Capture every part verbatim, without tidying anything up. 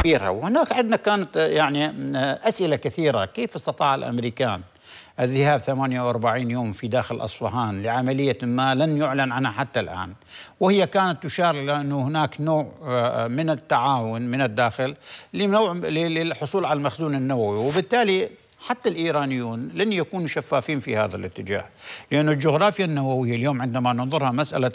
كبيرة. وهناك عندنا كانت يعني أسئلة كثيرة: كيف استطاع الأمريكان الذهاب ثمانية وأربعين يوم في داخل أصفهان لعملية ما لن يعلن عنها حتى الآن، وهي كانت تشار إلى أنه هناك نوع من التعاون من الداخل لنوع للحصول على المخزون النووي، وبالتالي حتى الإيرانيون لن يكونوا شفافين في هذا الاتجاه، لأن الجغرافيا النووية اليوم عندما ننظرها مسألة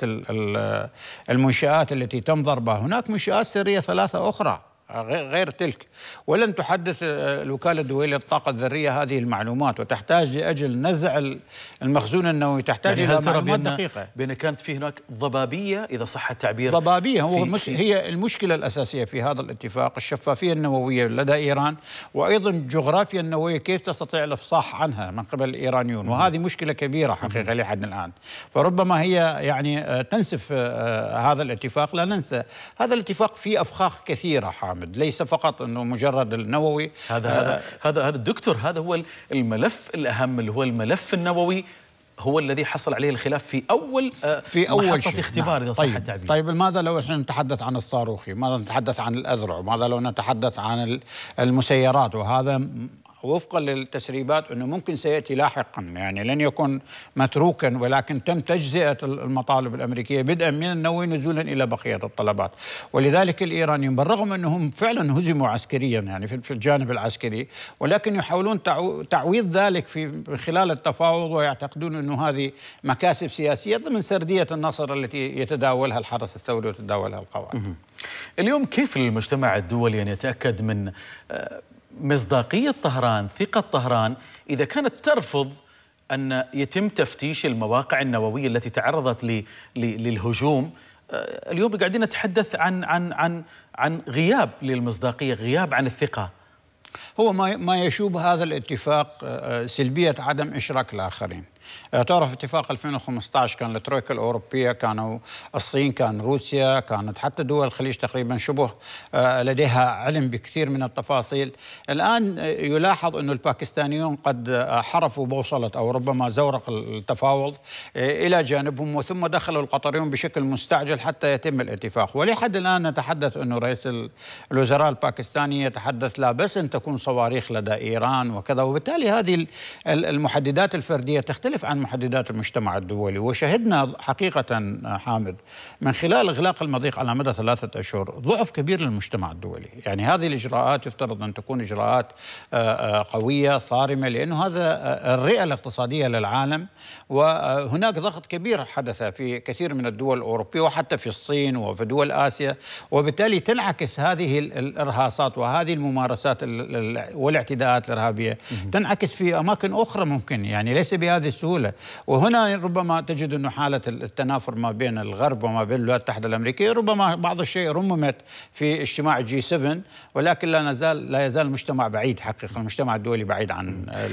المنشآت التي تم ضربها، هناك منشآت سرية ثلاثة أخرى غير تلك، ولن تحدث الوكالة الدولية للطاقة الذرية هذه المعلومات، وتحتاج لأجل نزع المخزون النووي تحتاج يعني إلى معلومات دقيقة. بأن كانت في هناك ضبابية إذا صح التعبير. ضبابية هو مش هي المشكلة الأساسية في هذا الاتفاق، الشفافية النووية لدى إيران، وأيضا الجغرافيا النووية كيف تستطيع الإفصاح عنها من قبل الإيرانيون، وهذه مشكلة كبيرة حقيقة لحد الآن. فربما هي يعني تنسف هذا الاتفاق. لا ننسى هذا الاتفاق فيه أفخاخ كثيرة حامد، ليس فقط انه مجرد النووي. هذا آه هذا هذا هذا الدكتور، هذا هو الملف الاهم اللي هو الملف النووي، هو الذي حصل عليه الخلاف في اول آه في اول محطة اختبار. نعم. اذا صح طيب التعبير. طيب ماذا لو احنا نتحدث عن الصاروخي؟ ماذا نتحدث عن الاذرع؟ ماذا لو نتحدث عن المسيرات؟ وهذا وفقا للتسريبات انه ممكن سياتي لاحقا، يعني لن يكون متروكا، ولكن تم تجزئه المطالب الامريكيه بدءا من النووي نزولا الى بقيه الطلبات. ولذلك الايرانيين بالرغم انهم فعلا هزموا عسكريا يعني في الجانب العسكري، ولكن يحاولون تعويض ذلك في خلال التفاوض، ويعتقدون انه هذه مكاسب سياسيه ضمن سرديه النصر التي يتداولها الحرس الثوري وتتداولها القوات. اليوم كيف المجتمع الدولي ان يتاكد من مصداقية طهران، ثقة طهران، إذا كانت ترفض أن يتم تفتيش المواقع النووية التي تعرضت للهجوم؟ اليوم قاعدين نتحدث عن عن عن عن غياب للمصداقية، غياب عن الثقة. هو ما ما يشوب هذا الاتفاق سلبية عدم إشراك الآخرين. تعرف اتفاق ألفين وخمسة عشر كان الترويكا الأوروبية، كانوا الصين، كان روسيا، كانت حتى دول الخليج تقريبا شبه لديها علم بكثير من التفاصيل. الآن يلاحظ أن الباكستانيون قد حرفوا بوصلة أو ربما زورق التفاوض إلى جانبهم، وثم دخلوا القطريون بشكل مستعجل حتى يتم الاتفاق. ولحد الآن نتحدث أنه رئيس الوزراء الباكستاني يتحدث لا بأس أن تكون صواريخ لدى إيران وكذا، وبالتالي هذه المحددات الفردية تختلف عن محددات المجتمع الدولي. وشهدنا حقيقة حامد من خلال إغلاق المضيق على مدى ثلاثة أشهر ضعف كبير للمجتمع الدولي. يعني هذه الإجراءات يفترض أن تكون إجراءات قوية صارمة، لأنه هذا الرئة الاقتصادية للعالم، وهناك ضغط كبير حدث في كثير من الدول الأوروبية وحتى في الصين وفي دول آسيا، وبالتالي تنعكس هذه الإرهاصات وهذه الممارسات والاعتداءات الإرهابية تنعكس في أماكن أخرى ممكن، يعني ليس بهذه السهولة. وهنا ربما تجد أنه حالة التنافر ما بين الغرب وما بين الولايات المتحدة الأمريكية ربما بعض الشيء رممت في اجتماع جي سبعة، ولكن لا نزال لا يزال المجتمع بعيد، حقيقة المجتمع الدولي بعيد عن